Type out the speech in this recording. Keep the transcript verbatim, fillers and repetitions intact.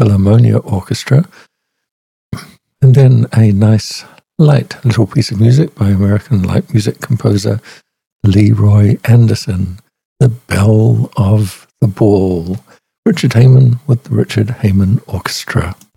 Philharmonia Orchestra. And then a nice light little piece of music by American light music composer Leroy Anderson, The Belle of the Ball. Richard Heyman with the Richard Heyman Orchestra.